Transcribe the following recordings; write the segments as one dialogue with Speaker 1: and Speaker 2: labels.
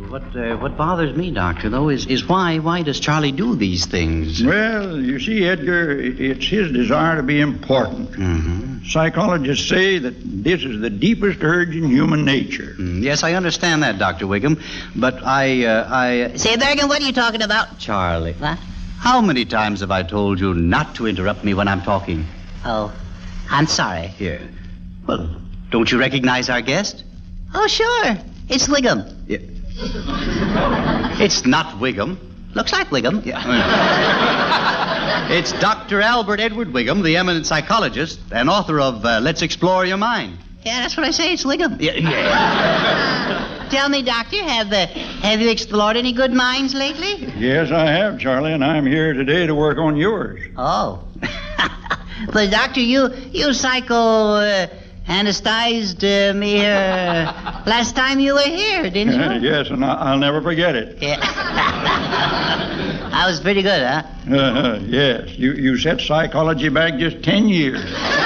Speaker 1: What bothers me, Doctor, though, is why does Charlie do these things?
Speaker 2: Well, you see, Edgar, it's his desire to be important.
Speaker 1: Mm-hmm.
Speaker 2: Psychologists say that this is the deepest urge in human nature.
Speaker 1: Yes, I understand that, Dr. Wiggum, but I...
Speaker 3: Say there again, what are you talking about?
Speaker 1: Charlie.
Speaker 3: What?
Speaker 1: How many times have I told you not to interrupt me when I'm talking?
Speaker 3: Oh, I'm sorry.
Speaker 1: Here. Well, don't you recognize our guest?
Speaker 3: Oh, sure. It's Wiggum.
Speaker 1: Yeah. It's not Wiggum.
Speaker 3: Looks like Wiggum.
Speaker 1: Yeah. It's Dr. Albert Edward Wiggum, the eminent psychologist and author of Let's Explore Your Mind.
Speaker 3: Yeah, that's what I say. It's Wiggum.
Speaker 1: Yeah.
Speaker 3: Tell me, Doctor, have you explored any good minds lately?
Speaker 2: Yes, I have, Charlie, and I'm here today to work on yours.
Speaker 3: Oh. But, Doctor, you anesthetized me here last time you were here, didn't you?
Speaker 2: Yes, and I'll never forget it.
Speaker 3: Yeah. That was pretty good, huh?
Speaker 2: Yes. You set psychology back just 10 years.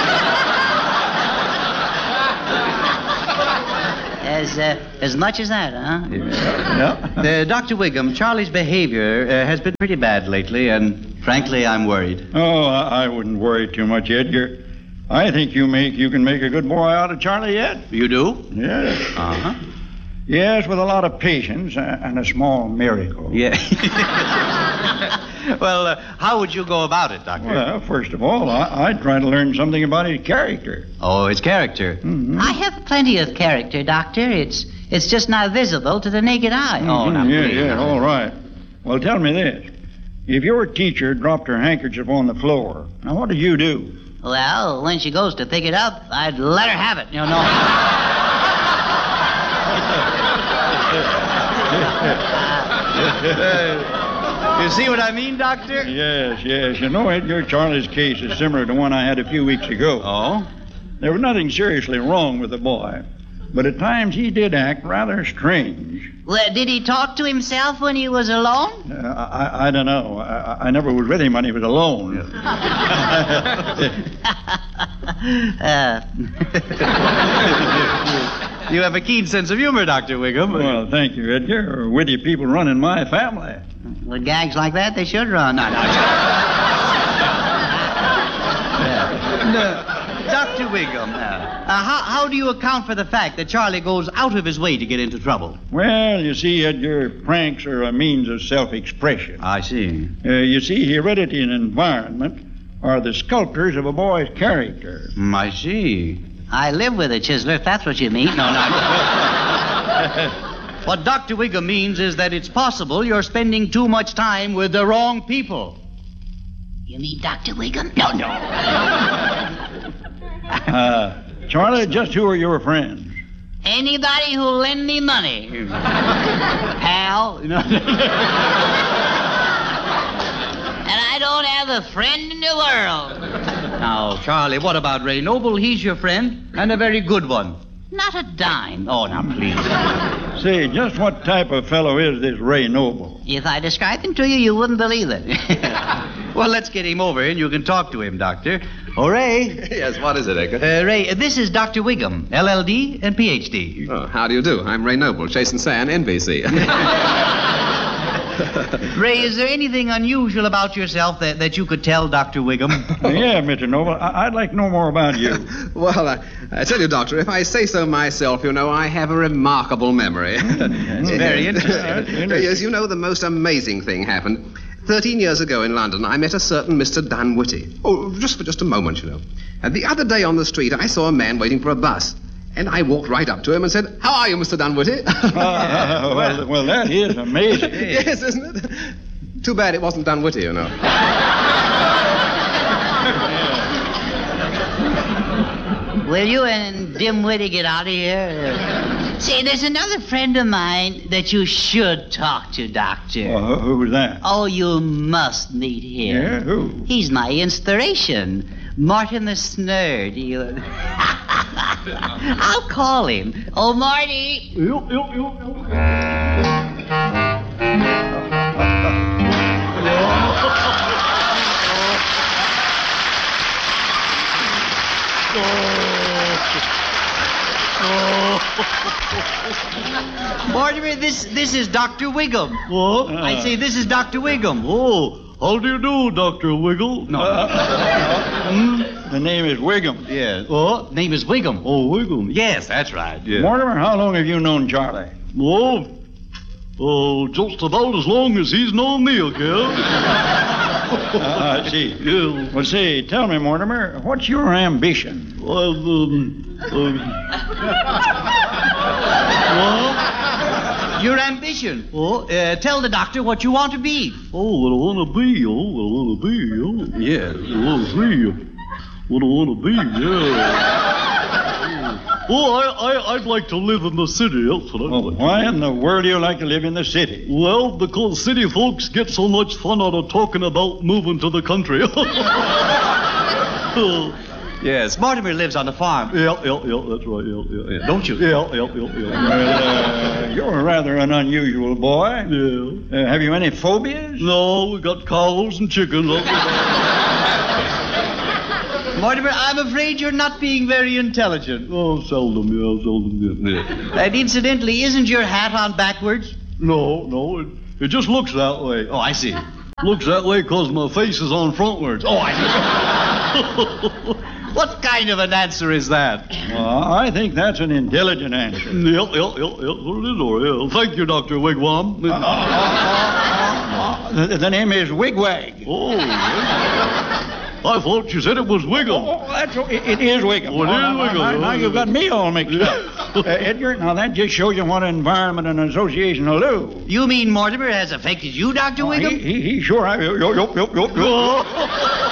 Speaker 3: As much as that, huh?
Speaker 2: Yeah.
Speaker 1: Dr. Wiggum, Charlie's behavior has been pretty bad lately, and frankly, I'm worried.
Speaker 2: Oh, I wouldn't worry too much, Edgar. I think you can make a good boy out of Charlie yet.
Speaker 1: You do?
Speaker 2: Yes.
Speaker 1: Uh-huh.
Speaker 2: Yes, with a lot of patience and a small miracle.
Speaker 1: Yeah. Well, how would you go about it, Doctor?
Speaker 2: Well, first of all, I'd try to learn something about his character.
Speaker 1: Oh, his character.
Speaker 2: Mm-hmm.
Speaker 3: I have plenty of character, Doctor. It's just not visible to the naked eye.
Speaker 2: Mm-hmm.
Speaker 1: Oh, now, please.
Speaker 2: Yeah, all right. Well, tell me this. If your teacher dropped her handkerchief on the floor, now what do you do?
Speaker 3: Well, when she goes to pick it up, I'd let her have it, you know.
Speaker 1: You see what I mean, Doctor?
Speaker 2: Yes. You know, Edgar, Charlie's case is similar to one I had a few weeks ago.
Speaker 1: Oh?
Speaker 2: There was nothing seriously wrong with the boy, but at times he did act rather strange.
Speaker 3: Well, did he talk to himself when he was alone?
Speaker 2: I don't know. I never was with him when he was alone.
Speaker 1: You have a keen sense of humor, Dr. Wiggum.
Speaker 2: Well, thank you, Edgar. Witty people run in my family.
Speaker 3: With gags like that, they should run. No.
Speaker 1: Dr. Wiggum, how do you account for the fact that Charlie goes out of his way to get into trouble?
Speaker 2: Well, you see, Edgar, pranks are a means of self-expression.
Speaker 1: I see.
Speaker 2: You see, heredity and environment are the sculptors of a boy's character.
Speaker 1: I see.
Speaker 3: I live with a chiseler, if that's what you mean. No.
Speaker 1: What Dr. Wiggum means is that it's possible you're spending too much time with the wrong people.
Speaker 3: You mean Dr. Wiggum? No.
Speaker 2: Charlie, just who are your friends?
Speaker 3: Anybody who'll lend me money. Pal. And I don't have a friend in the world.
Speaker 1: Now, Charlie, what about Ray Noble? He's your friend, and a very good one.
Speaker 3: Not a dime.
Speaker 1: Oh, now, please.
Speaker 2: Say, just what type of fellow is this Ray Noble?
Speaker 3: If I described him to you, you wouldn't believe it.
Speaker 1: Well, let's get him over, and you can talk to him, Doctor. Oh, Ray.
Speaker 4: Yes, what is it, Edgar?
Speaker 1: Ray, this is Dr. Wiggum, LLD and PhD.
Speaker 4: Oh, how do you do? I'm Ray Noble, Chase and Sand, NBC.
Speaker 1: Ray, is there anything unusual about yourself that you could tell Dr. Wiggum?
Speaker 2: Yeah, Mr. Noble, I'd like to know more about you.
Speaker 4: Well, I tell you, Doctor, if I say so myself, you know, I have a remarkable memory.
Speaker 1: It's very interesting.
Speaker 4: Yes, you know, the most amazing thing happened. 13 years ago in London, I met a certain Mr. Dunwitty. Oh, just for a moment, you know. And the other day on the street, I saw a man waiting for a bus. And I walked right up to him and said, "How are you, Mr. Dunwitty?"
Speaker 2: Well, that is amazing.
Speaker 4: Yes, isn't it? Too bad it wasn't Dunwitty, you know.
Speaker 3: Will you and Dimwitty get out of here? See, there's another friend of mine that you should talk to, Doctor.
Speaker 2: Who's that?
Speaker 3: Oh, you must meet him.
Speaker 2: Yeah, who?
Speaker 3: He's my inspiration. Martin the Snurd. I'll call him. Oh, Marty.
Speaker 1: Mortimer, this is Dr. Wiggum.
Speaker 5: What?
Speaker 1: I say this is Dr. Wiggum.
Speaker 5: Oh, how do you do, Dr. Wiggle?
Speaker 2: The name is Wiggum.
Speaker 1: Yes. Oh, name is Wiggum.
Speaker 5: Oh, Wiggle.
Speaker 1: Yes, that's right. Yeah.
Speaker 2: Mortimer, how long have you known Charlie?
Speaker 5: Oh, just about as long as he's known me, okay?
Speaker 2: I see.
Speaker 5: Yeah.
Speaker 2: Well, say, tell me, Mortimer, what's your ambition?
Speaker 5: Well,
Speaker 1: Your ambition.
Speaker 5: What?
Speaker 1: Tell the doctor what you want to be.
Speaker 5: Oh, what I want to be. Oh, what I want to be. Oh,
Speaker 1: Yes.
Speaker 5: I want to be. What I want to be, yeah. Oh, I'd like to live in the city. That's what I'd
Speaker 2: Well,
Speaker 5: like.
Speaker 2: why in the world do you like to live in the city?
Speaker 5: Well, because city folks get so much fun out of talking about moving to the country.
Speaker 1: Yes, Mortimer lives on the farm.
Speaker 5: Yeah, that's right. Yeah.
Speaker 1: Don't you?
Speaker 5: Yeah.
Speaker 2: Well, you're rather an unusual boy.
Speaker 5: Yeah.
Speaker 2: Have you any phobias?
Speaker 5: No, we got cows and chickens.
Speaker 1: Mortimer, I'm afraid you're not being very intelligent.
Speaker 5: Oh, seldom. Yeah.
Speaker 1: And incidentally, isn't your hat on backwards?
Speaker 5: No, it just looks that way.
Speaker 1: Oh, I see.
Speaker 5: Looks that way because my face is on frontwards.
Speaker 1: Oh, I see. What kind of an answer is that?
Speaker 2: Well, I think that's an intelligent answer.
Speaker 5: Yeah, what it is, yeah. Thank you, Dr. Wigwam.
Speaker 2: The name is Wigwag.
Speaker 5: Oh, I thought you said it was Wiggle.
Speaker 2: Oh, it is Wiggum.
Speaker 5: Oh, it is Wiggum.
Speaker 2: Now you've got me all mixed up. Edgar, now that just shows you what environment and association will do.
Speaker 1: You mean Mortimer has affected you, Dr. Wiggum?
Speaker 2: He sure.
Speaker 5: Oh.